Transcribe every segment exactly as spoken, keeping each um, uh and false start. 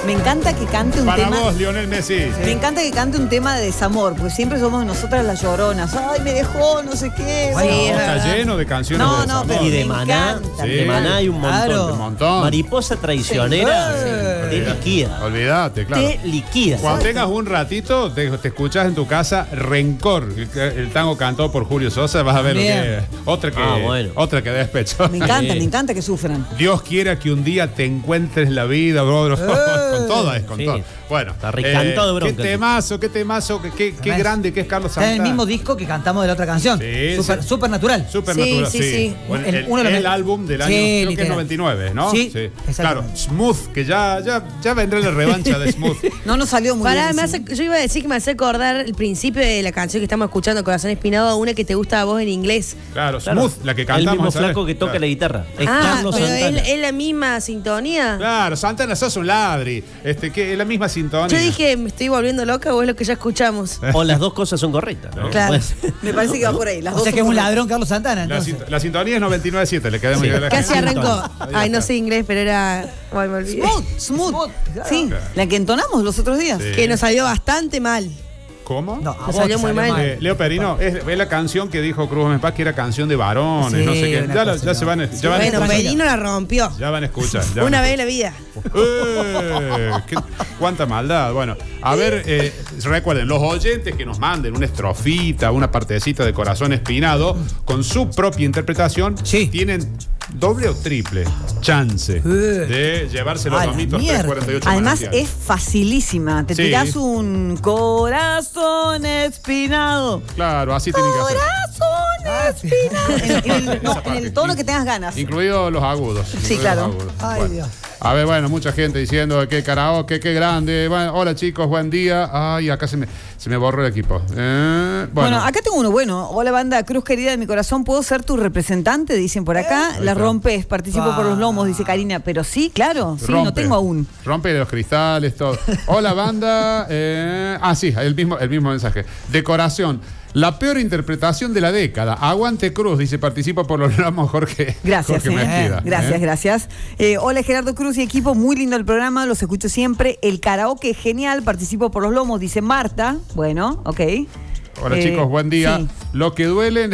Me encanta que cante un Para tema. Para vos, Lionel Messi. Sí. Me encanta que cante un tema de desamor, porque siempre somos nosotras las lloronas. Ay, me dejó, no sé qué. Bueno, sí, está lleno de canciones no, de desamor. No, pero y de Maná. Sí. De Maná hay un montón. Claro. Un montón. Mariposa traicionera. Sí. Sí. Te liquida. Olvídate, claro. Te liquida. Cuando tengas un ratito, te, te escuchas en tu casa Rencor, el, el tango cantado por Julio Sosa, vas a ver lo que es. Otra que, ah, bueno. otra que despecho. Me encanta, Sí. me encanta que sufran. Dios quiera que un día te encuentres la vida, bro, bro. Eh. Con todo, es con Sí. todo. Bueno, está recantado de bronca. Qué temazo, qué temazo, qué, qué, qué grande que es Carlos Está Santana. en el mismo disco que cantamos de la otra canción. Sí, super, sí. Supernatural. Supernatural, Sí, sí. sí, sí. Bueno, El- el, uno de los el me- álbum del año, Sí, creo que es literal. noventa y nueve, ¿no? Sí, Claro, exactamente. Smooth, que ya, ya, ya vendrá la revancha de Smooth. No nos salió muy Pará, bien. me sí. hace- yo iba a decir que me hace acordar el principio de la canción que estamos escuchando, Corazón Espinado, a una que te gusta a vos en inglés. Claro, Claro. Smooth, la que El cantamos. mismo ¿sabes? flaco que toca Claro. la guitarra. Es Ah, Carlos pero Santana. es, es la misma sintonía. Claro, Santana, sos un ladri. Este, que es la misma sintonía. Yo dije, ¿me estoy volviendo loca o es lo que ya escuchamos? O las dos cosas son correctas, ¿no? Claro. Pues, Me parece que va por ahí. Las O dos sea que es son un correctas. ladrón Carlos Santana, La, entonces. sin- la sintonía es noventa y nueve siete, le queda muy Sí. bien a la Casi gente. arrancó. Ahí Ay, no está. sé inglés, pero era. Ay, me olvidé. Smooth, smooth. Sí, la que entonamos los otros días. Sí. Que nos salió bastante mal. ¿Cómo? No, a Me vos salió te muy mal. Eh, Leo Perino, es, es la canción que dijo Cruz Gómez Paz que era canción de varones, Sí, no sé qué. una Ya, la- cosa ya se van, a- ya van a Bueno, escuchar. Perino la rompió. Ya van a escuchar. ya van Una a vez en la vida. Eh, qué- cuánta maldad. Bueno, a ver, eh, recuerden, los oyentes que nos manden una estrofita, una partecita de Corazón Espinado, con su propia interpretación, Sí. tienen doble o triple chance de llevarse los A la domitos mierda. trescientos cuarenta y ocho Además manantiales. es facilísima. Te Sí. tirás un corazón espinado. Claro, así tienen que hacer. Corazón espinado. En, en el, no, Esa en el parte. tono que tengas ganas. Incluidos los agudos. incluidos claro. los agudos. Ay, Bueno. Dios. A ver, bueno, mucha gente diciendo que karaoke, qué grande. Bueno, hola chicos, buen día. Ay, acá se me, se me borró el equipo. Eh, bueno, Bueno, acá tengo uno bueno. Hola, banda Cruz querida de mi corazón. ¿Puedo ser tu representante? Dicen por acá. Ahí La está. rompes. Participo Ah. por los lomos, dice Karina. Pero sí, claro. Sí, no rompe. tengo aún. Rompe los cristales, todo. Hola, banda. eh, ah, sí, el mismo, el mismo mensaje. Decoración. La peor interpretación de la década. Aguante Cruz, dice, participa por los lomos Jorge. Gracias, Jorge eh. Mezquida, Gracias, ¿eh? gracias. Eh, hola Gerardo Cruz y equipo, muy lindo el programa, los escucho siempre. El karaoke genial, participo por los lomos, dice Marta. Bueno, ok. Hola Eh, chicos, buen día. sí. Lo que duelen.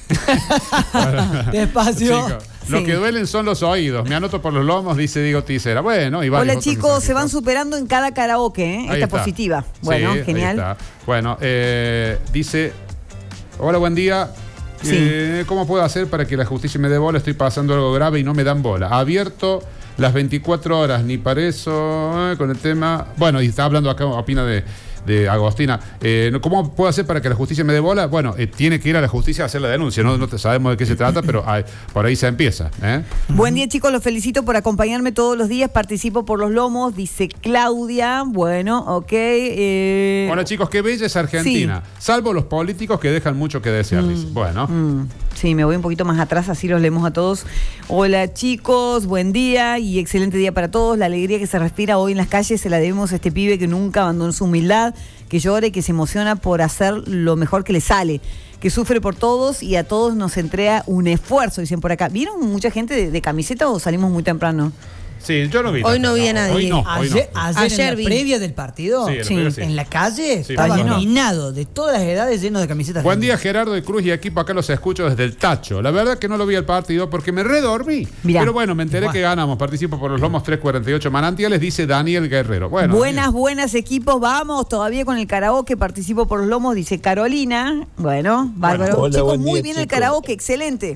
Despacio. Chicos, lo Sí. que duelen son los oídos. Me anoto por los lomos, dice Diego Ticera. Bueno, y varios Hola otros chicos, se van mensajitos. superando en cada karaoke, ¿eh? Ahí Esta está. positiva. Bueno, Sí, ahí genial. está. Bueno, eh, dice, hola, buen día. Sí. Eh, ¿Cómo puedo hacer para que la justicia me dé bola? Estoy pasando algo grave y no me dan bola. Abierto las veinticuatro horas, ni para eso, eh, con el tema... Bueno, y está hablando acá, opina de, de Agostina. Eh, ¿Cómo puedo hacer para que la justicia me dé bola? Bueno, eh, tiene que ir a la justicia a hacer la denuncia. No, no te- sabemos de qué se trata, pero hay- por ahí se empieza. ¿eh? Buen día chicos, los felicito por acompañarme todos los días, participo por los lomos, dice Claudia. Bueno, ok. eh, Hola chicos, qué bella es Argentina. Salvo los políticos que dejan mucho que desear. dice. Bueno. Mm, sí, me voy un poquito más atrás, así los leemos a todos. Hola chicos, buen día y excelente día para todos. La alegría que se respira hoy en las calles se la debemos a este pibe que nunca abandonó su humildad, que llora y que se emociona por hacer lo mejor que le sale, que sufre por todos y a todos nos entrega un esfuerzo, dicen por acá. ¿Vieron mucha gente de, de camiseta o salimos muy temprano? Sí, yo no vi. Hoy tanto, no vi a nadie. Hoy no, hoy no. Ayer, ayer, Ayer en vi. la previa del partido, Sí, en la Sí, previa sí. en la calle, Sí, estaba por favor. llenado de todas las edades, lleno de camisetas. Buen de- día, Gerardo de Cruz y equipo. Acá los escucho desde el Tacho. La verdad que no lo vi el partido porque me redormí. Mirá. Pero bueno, me enteré Igual. que ganamos. Participo por los lomos trescientos cuarenta y ocho manantiales, dice Daniel Guerrero. Bueno, buenas, buenas equipos, vamos, todavía con el karaoke, participo por los lomos, dice Carolina. Bueno, bárbaro. Hola, Chicos, buen muy día, bien el chicos. karaoke, excelente.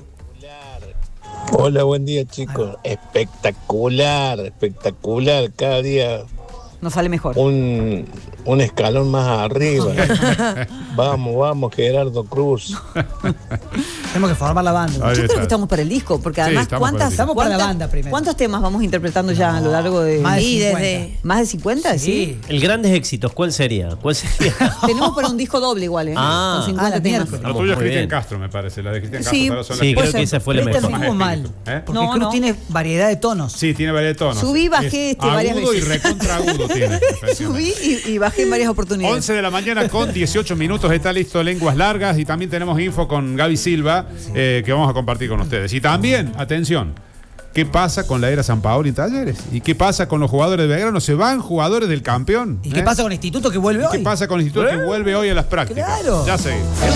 Hola, buen día chicos. Espectacular, espectacular. Cada día Nos sale mejor. un, un escalón más arriba. Vamos, vamos, Gerardo Cruz. Tenemos que formar la banda. Ahí Yo creo está. que estamos para el disco, porque Sí, además, estamos para el ¿cuántas, disco. Estamos para la cuántas- banda primero. ¿cuántos temas vamos interpretando ya a lo largo de. Más de Y cincuenta. desde. ¿Más de cincuenta? Sí. Sí. El grandes éxitos, ¿cuál sería? ¿Cuál sería? Tenemos para un disco doble igual, ¿eh? Ah. Con cincuenta Ah, la temas. miércoles. Lo tuyo es Muy Cristian bien. Castro, me parece. La de Cristian Sí. Castro. son Sí, las- creo que esa fue la Pero esta mejor. estuvo Más mal. espíritu, ¿eh? Porque No, Cruz no. tiene variedad de tonos. Sí, tiene variedad de tonos. Subí, bajé, Es este, varias agudo veces. y recontra agudo tiene. Subí y, y bajé en varias oportunidades. once de la mañana con dieciocho minutos está listo Lenguas Largas y también tenemos info con Gaby Silva eh, que vamos a compartir con ustedes. Y también, atención, ¿Qué pasa con la era San Paolo y Talleres? ¿Y qué pasa con los jugadores de Belgrano? ¿Se van jugadores del campeón? ¿Y ¿Eh? qué pasa con el instituto que vuelve ¿Y hoy? qué pasa con el instituto que vuelve hoy a las prácticas? Claro. Ya sé.